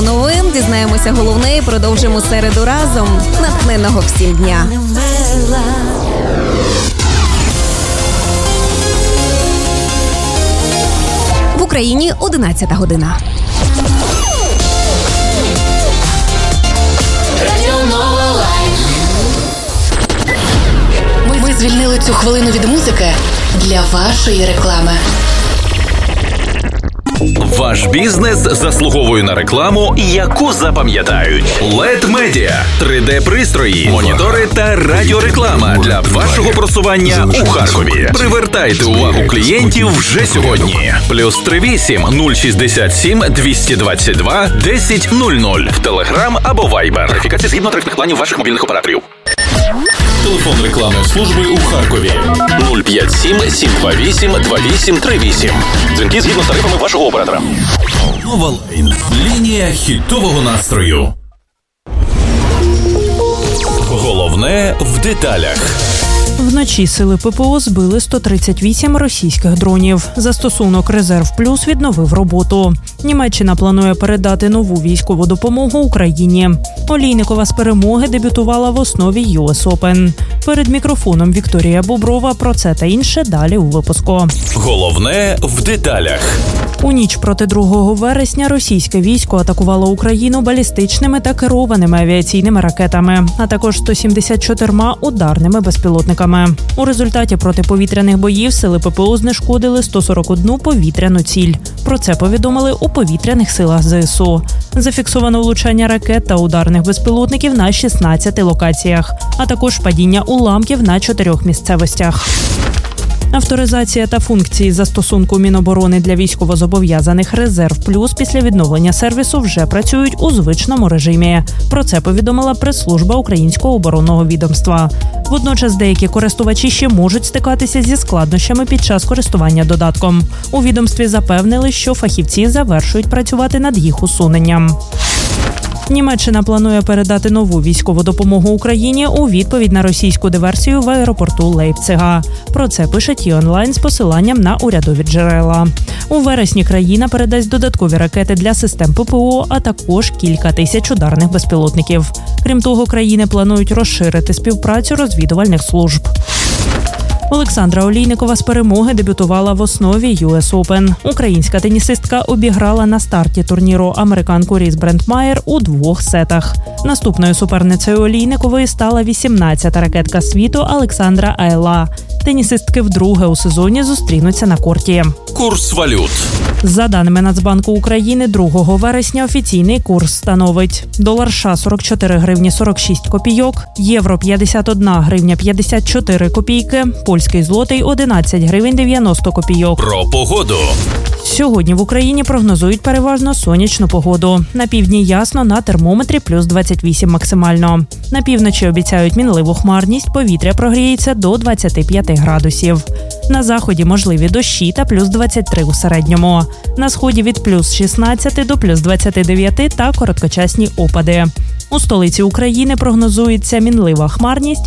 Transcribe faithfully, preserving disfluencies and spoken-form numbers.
новин, дізнаємося головне і продовжимо середу разом. Натхненного всім дня! В Україні одинадцята година. Ми, ми звільнили цю хвилину від музики для вашої реклами. Ваш бізнес заслуговує на рекламу, яку запам'ятають. лед Media – три де-пристрої, монітори та радіореклама для вашого просування у Харкові. Привертайте увагу клієнтів вже сьогодні. Плюс три вісім нуль шістдесят сім двісті двадцять два десять нуль нуль в Телеграм або Вайбер. Верифікація згідно тарифних планів ваших мобільних операторів. Телефон рекламної служби у Харкові нуль п'ять сім сім два вісім два вісім три вісім. Дзвінки згідно з тарифами вашого оператора. Нова Лайн. Лінія хітового настрою. Головне в деталях. Вночі сили ППО збили сто тридцять вісім російських дронів. Застосунок «Резерв Плюс» відновив роботу. Німеччина планує передати нову військову допомогу Україні. Олійникова з перемоги дебютувала в основі ю ес Open. Перед мікрофоном Вікторія Боброва. Про це та інше далі у випуску. Головне в деталях. У ніч проти другого вересня російське військо атакувало Україну балістичними та керованими авіаційними ракетами, а також сто сімдесят чотирма ударними безпілотниками. У результаті протиповітряних боїв сили ППО знешкодили сто сорок одну повітряну ціль. Про це повідомили у повітряних силах зе ес у. Зафіксовано влучання ракет та ударних безпілотників на шістнадцяти локаціях, а також падіння уламків на чотирьох місцевостях. Авторизація та функції застосунку Міноборони для військовозобов'язаних «Резерв Плюс» після відновлення сервісу вже працюють у звичному режимі. Про це повідомила прес-служба Українського оборонного відомства. Водночас деякі користувачі ще можуть стикатися зі складнощами під час користування додатком. У відомстві запевнили, що фахівці завершують працювати над їх усуненням. Німеччина планує передати нову військову допомогу Україні у відповідь на російську диверсію в аеропорту Лейпцига. Про це пише Ті-онлайн з посиланням на урядові джерела. У вересні країна передасть додаткові ракети для систем ППО, а також кілька тисяч ударних безпілотників. Крім того, країни планують розширити співпрацю розвідувальних служб. Олександра Олійникова з перемоги дебютувала в основі ю ес Open. Українська тенісистка обіграла на старті турніру американку Різ Брентмаєр у двох сетах. Наступною суперницею Олійникової стала вісімнадцята ракетка світу Олександра Айла. Тенісистки вдруге у сезоні зустрінуться на корті. Курс валют. За даними Нацбанку України, другого вересня офіційний курс становить: долар США – сорок чотири гривні сорок шість копійок, євро – п'ятдесят одна гривня п'ятдесят чотири копійки, польський злотий – одинадцять гривень дев'яносто копійок. Про погоду. Сьогодні в Україні прогнозують переважно сонячну погоду. На півдні ясно, на термометрі плюс двадцять вісім максимально. На півночі обіцяють мінливу хмарність, повітря прогріється до двадцяти п'яти градусів. На заході можливі дощі та плюс двадцять три у середньому. На сході від плюс шістнадцяти до плюс двадцяти дев'яти та короткочасні опади. У столиці України прогнозується мінлива хмарність,